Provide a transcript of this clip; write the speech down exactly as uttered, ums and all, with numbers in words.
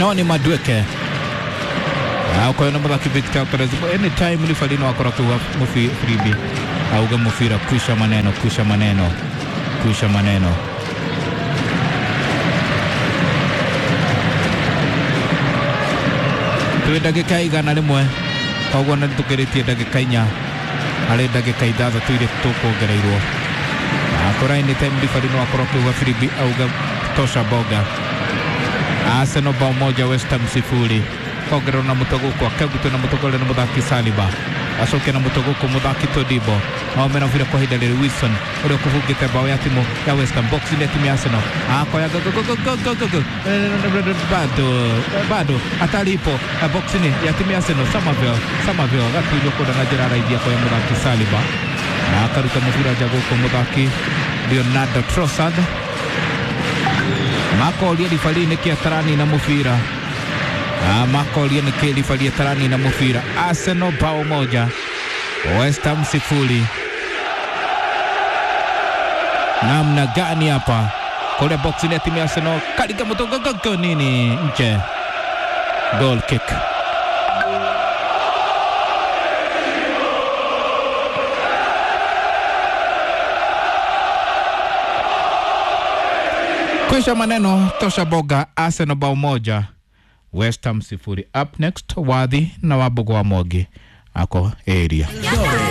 Noni Madueke kwa hiyo namba Victor Perez anytime Rifalino akora kwa mufiribi auga mufira kusha maneno kusha maneno kusha maneno tuwe dagika igana rimwe koguo na tugeretie dagika inya ale dagika ithatha tuire tukongereirwo akora anytime Rifalino akora kwa firibi auga tosha boga Arsenal bao moja West Ham sifuri kogero na mutogoko akaguto na mutogole na mudaki Saliba asoke na mutogoko mudaki Todibo na omena vile kwa hida Lewis Wilson ule kuvugita bao ya timu ya West Ham box ile timu ya Arsenal ako ya go go go go go go go bado bado atali ipo box ni ya timu ya Arsenal Samavio Samavio gatu yoko na Gerard idea kwa mudaki Saliba akaruta mufira jagoko mudaki Leonardo Trossard Mako liye Rifalini kia tarani na mufira Ah, Mako liye Rifalini tarani na mufira Arsenal bao moja West Ham sifuri. Namna gani hapa kule box ni timu ya Arsenal katika mtogogo nini nje goal kick Kusha maneno tosha boga Arsenal bao moja West Ham sifuri. Up next Wadhi na Wabugo wa Mogi ako area.